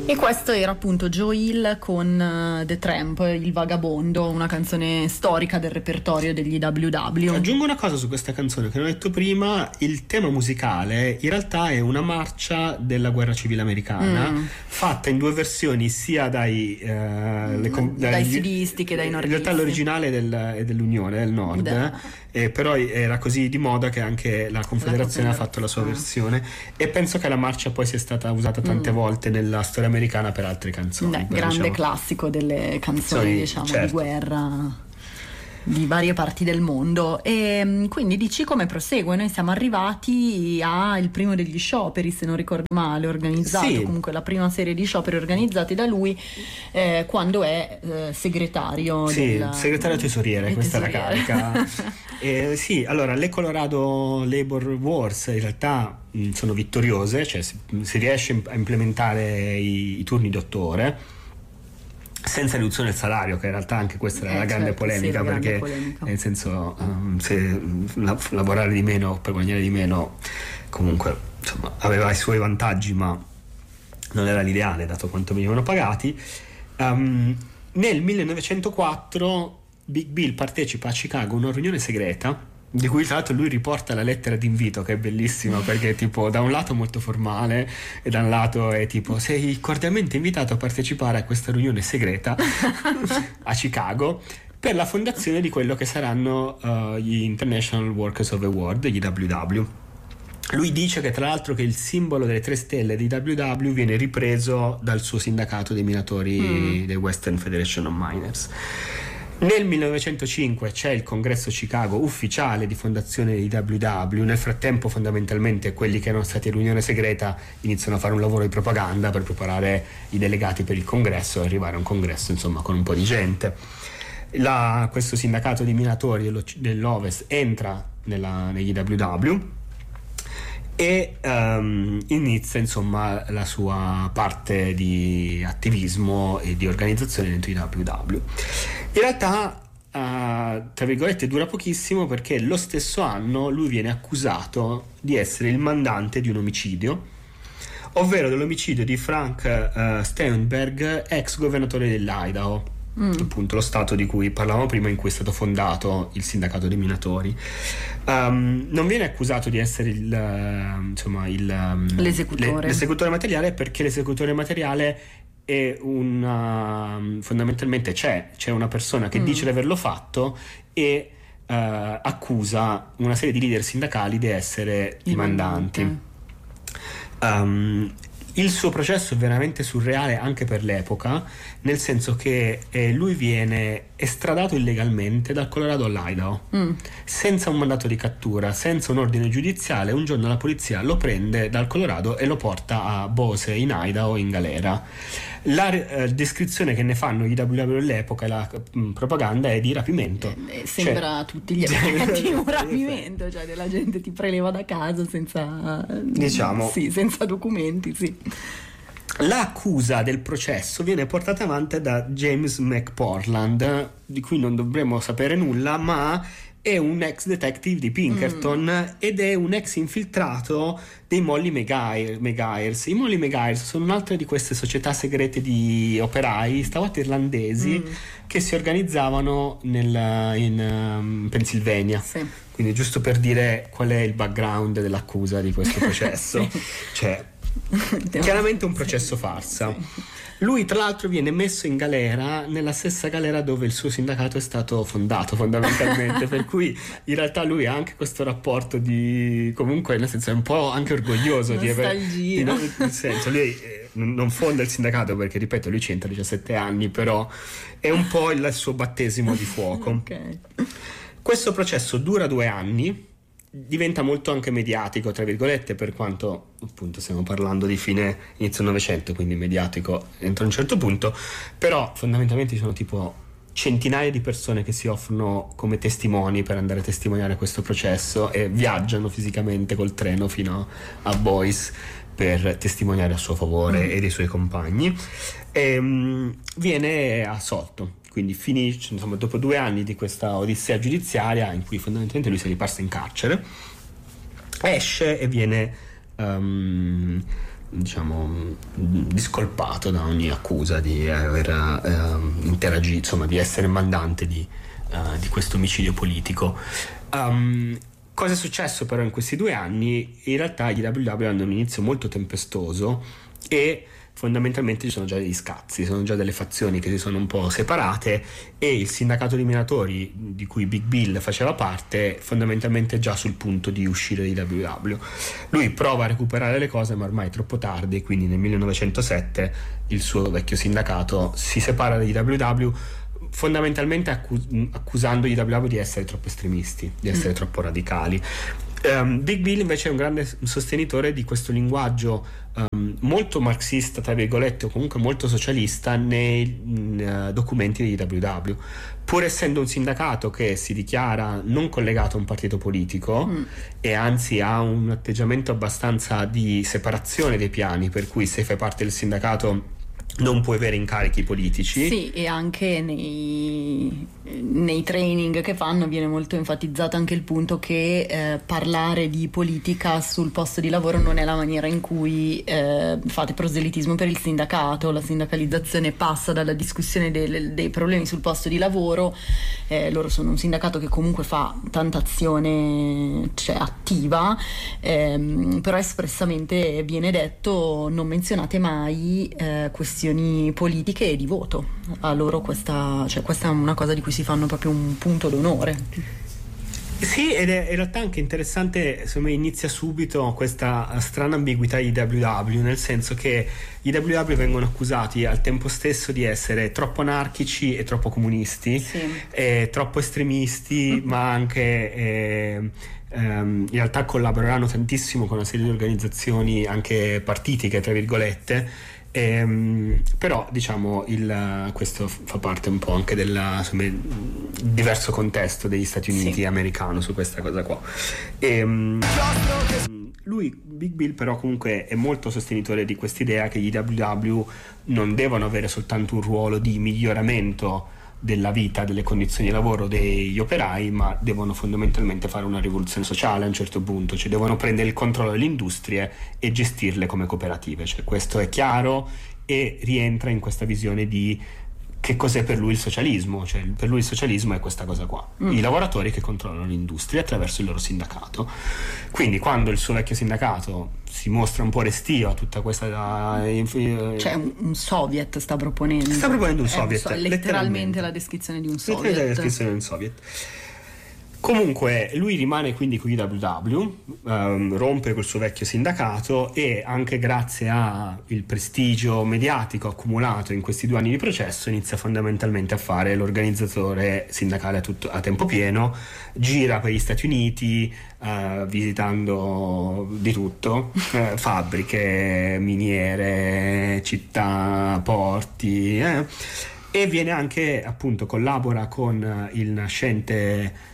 E questo era appunto Joe Hill con The Tramp, Il Vagabondo, una canzone storica del repertorio degli WW. Aggiungo una cosa su questa canzone che non ho detto prima: il tema musicale in realtà è una marcia della guerra civile americana, fatta in due versioni sia dai sidisti che dai nordisti. In realtà l'originale è dell'Unione del Nord, però era così di moda che anche la Confederazione ha fatto la sua versione, e penso che la marcia poi sia stata usata tante volte nella storia americana per altre canzoni. Grande classico delle canzoni, diciamo, certo, di guerra di varie parti del mondo. E quindi dici come prosegue? Noi siamo arrivati al primo degli scioperi, se non ricordo male, organizzato, comunque la prima serie di scioperi organizzati da lui quando è segretario segretario tesoriere, questa è la carica. Sì, allora le Colorado Labor Wars in realtà sono vittoriose, cioè si riesce a implementare i turni d'ottore senza riduzione del salario, che in realtà anche questa era la grande polemica, perché nel senso se lavorare di meno per guadagnare di meno comunque insomma aveva i suoi vantaggi, ma non era l'ideale dato quanto venivano pagati. Nel 1904 Big Bill partecipa a Chicago a una riunione segreta, di cui tra l'altro lui riporta la lettera d'invito, che è bellissima, perché tipo da un lato molto formale e da un lato è tipo: sei cordialmente invitato a partecipare a questa riunione segreta a Chicago per la fondazione di quello che saranno gli International Workers of the World, gli WW. Lui dice che tra l'altro che il simbolo delle 3 stelle di WW viene ripreso dal suo sindacato dei minatori del Western Federation of Miners. Nel 1905 c'è il congresso Chicago ufficiale di fondazione di WW. Nel frattempo fondamentalmente quelli che erano stati all'unione segreta iniziano a fare un lavoro di propaganda per preparare i delegati per il congresso e arrivare a un congresso insomma con un po' di gente. Questo sindacato di minatori dell'Ovest entra negli WW e inizia insomma la sua parte di attivismo e di organizzazione dentro i WW. In realtà tra virgolette dura pochissimo, perché lo stesso anno lui viene accusato di essere il mandante di un omicidio, ovvero dell'omicidio di Frank Steunberg, ex governatore dell'Idaho, appunto lo stato di cui parlavamo prima, in cui è stato fondato il sindacato dei minatori. Non viene accusato di essere l'esecutore materiale, perché l'esecutore materiale è fondamentalmente c'è una persona che dice di averlo fatto e accusa una serie di leader sindacali di essere i mandanti. Il suo processo è veramente surreale anche per l'epoca, nel senso che lui viene estradato illegalmente dal Colorado all'Idaho, senza un mandato di cattura, senza un ordine giudiziale. Un giorno la polizia lo prende dal Colorado e lo porta a Bose in Idaho in galera. La descrizione che ne fanno i WW all'epoca e la propaganda è di rapimento. Sembra a tutti gli effetti un rapimento, cioè della gente ti preleva da casa senza senza documenti, sì. L'accusa del processo viene portata avanti da James McPortland, di cui non dovremmo sapere nulla, ma è un ex detective di Pinkerton ed è un ex infiltrato dei Molly Maguires. I Molly Maguires sono un'altra di queste società segrete di operai stavolta irlandesi che si organizzavano in Pennsylvania. Sì. Quindi giusto per dire qual è il background dell'accusa di questo processo. Cioè chiaramente un processo farsa. Sì. Lui tra l'altro viene messo in galera nella stessa galera dove il suo sindacato è stato fondato fondamentalmente, per cui in realtà lui ha anche questo rapporto di, comunque nel senso è un po' anche orgoglioso di aver, nel senso lui non fonda il sindacato perché, ripeto, lui c'entra 17 anni, però è un po' il suo battesimo di fuoco. Okay. Questo processo dura 2 anni, diventa molto anche mediatico, tra virgolette, per quanto appunto stiamo parlando di fine inizio Novecento, quindi mediatico entro un certo punto, però fondamentalmente ci sono tipo centinaia di persone che si offrono come testimoni per andare a testimoniare questo processo e viaggiano fisicamente col treno fino a Boise per testimoniare a suo favore e dei suoi compagni, e viene assolto. Quindi finisce, insomma, dopo 2 anni di questa odissea giudiziaria in cui fondamentalmente lui si è riparso in carcere, esce e viene diciamo discolpato da ogni accusa di aver interagito, insomma di essere mandante di questo omicidio politico. Cosa è successo però in questi 2 anni? In realtà gli WW hanno un inizio molto tempestoso e fondamentalmente ci sono già degli scazzi, sono già delle fazioni che si sono un po' separate, e il sindacato di minatori di cui Big Bill faceva parte fondamentalmente è già sul punto di uscire dai WW. Lui prova a recuperare le cose, ma ormai è troppo tardi, quindi nel 1907 il suo vecchio sindacato si separa dagli WW, fondamentalmente accusando i WW di essere troppo estremisti, di essere troppo radicali. Big Bill invece è un grande sostenitore di questo linguaggio molto marxista, tra virgolette, o comunque molto socialista nei documenti degli WW. Pur essendo un sindacato che si dichiara non collegato a un partito politico e anzi ha un atteggiamento abbastanza di separazione dei piani, per cui se fai parte del sindacato non puoi avere incarichi politici. Sì, e anche nei training che fanno viene molto enfatizzato anche il punto che parlare di politica sul posto di lavoro non è la maniera in cui fate proselitismo per il sindacato. La sindacalizzazione passa dalla discussione dei problemi sul posto di lavoro. Loro sono un sindacato che comunque fa tanta azione, cioè attiva, però espressamente viene detto: non menzionate mai questioni politiche e di voto. A loro questa è una cosa di cui si fanno proprio un punto d'onore. Sì, ed è in realtà anche interessante, secondo me inizia subito questa strana ambiguità di WW, nel senso che i WW vengono accusati al tempo stesso di essere troppo anarchici e troppo comunisti, troppo estremisti, ma anche in realtà collaboreranno tantissimo con una serie di organizzazioni anche partitiche, tra virgolette. Però diciamo questo fa parte un po' anche del diverso contesto degli Stati Uniti americano su questa cosa qua. Lui, Big Bill, però comunque è molto sostenitore di quest'idea che gli WW non devono avere soltanto un ruolo di miglioramento della vita, delle condizioni di lavoro degli operai, ma devono fondamentalmente fare una rivoluzione sociale a un certo punto, cioè devono prendere il controllo delle industrie e gestirle come cooperative. Cioè, questo è chiaro e rientra in questa visione di che cos'è per lui il socialismo. Cioè, per lui il socialismo è questa cosa qua: i lavoratori che controllano l'industria attraverso il loro sindacato. Quindi quando il suo vecchio sindacato si mostra un po' restio a tutta questa cioè un soviet sta proponendo un soviet, letteralmente la descrizione di un soviet. La descrizione di un soviet. Comunque lui rimane quindi con i WW, rompe col suo vecchio sindacato, e anche grazie al prestigio mediatico accumulato in questi 2 anni di processo inizia fondamentalmente a fare l'organizzatore sindacale a tempo pieno, gira per gli Stati Uniti visitando di tutto, fabbriche, miniere, città, porti, e viene anche, appunto, collabora con il nascente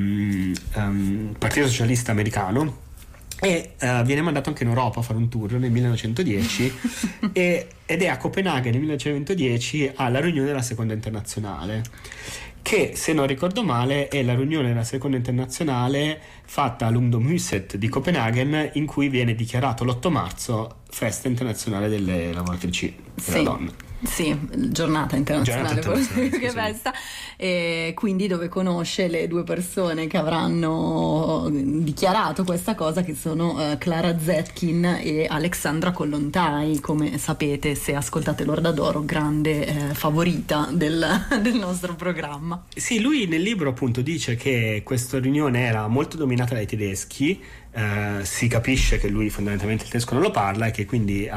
Partito Socialista Americano, e viene mandato anche in Europa a fare un tour nel 1910 ed è a Copenaghen nel 1910 alla riunione della Seconda Internazionale, che, se non ricordo male, è la riunione della Seconda Internazionale fatta all'Ungdomshuset di Copenaghen, in cui viene dichiarato l'8 marzo festa internazionale delle lavoratrici della donna. Sì, giornata internazionale, che festa. E quindi dove conosce le 2 persone che avranno dichiarato questa cosa, che sono Clara Zetkin e Alexandra Kollontai, come sapete se ascoltate l'Orda d'Oro, grande favorita del nostro programma. Sì, lui nel libro appunto dice che questa riunione era molto dominata dai tedeschi. Si capisce che lui fondamentalmente il tedesco non lo parla, e che quindi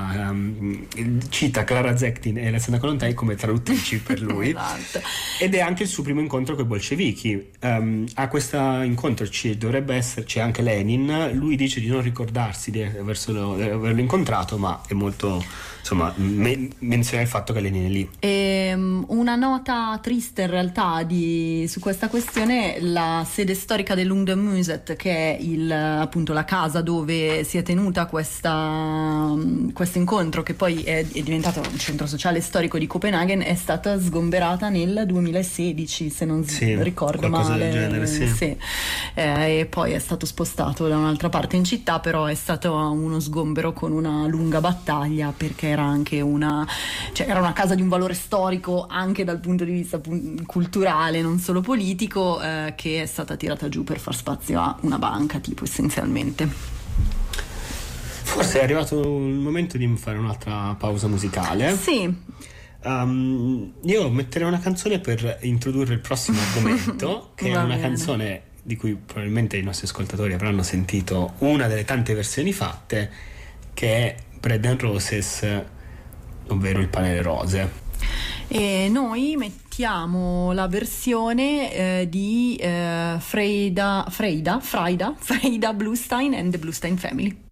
cita Clara Zetkin e Alexandra Kollontai come traduttrici per lui. Esatto. Ed è anche il suo primo incontro con i bolscevichi. A questo incontro dovrebbe esserci anche Lenin. Lui dice di non ricordarsi di averlo incontrato, ma è molto, insomma, menziona il fatto che Lenin è lì. Una nota triste in realtà su questa questione: la sede storica dell'Ungdomshuset, che è appunto la casa dove si è tenuta questa questo incontro, che poi è diventato un centro sociale storico di Copenaghen, è stata sgomberata nel 2016, se non ricordo male. Del genere, sì. E poi è stato spostato da un'altra parte in città, però è stato uno sgombero con una lunga battaglia, perché era anche era una casa di un valore storico anche dal punto di vista culturale, non solo politico, che è stata tirata giù per far spazio a una banca, tipo, essenzialmente. Forse è arrivato il momento di fare un'altra pausa musicale. Sì. Io metterei una canzone per introdurre il prossimo argomento, che è una canzone di cui probabilmente i nostri ascoltatori avranno sentito una delle tante versioni fatte, che è Bread and Roses, ovvero Il pane e le rose. E noi mettiamo la versione di Freida Bluestein and the Bluestein Family.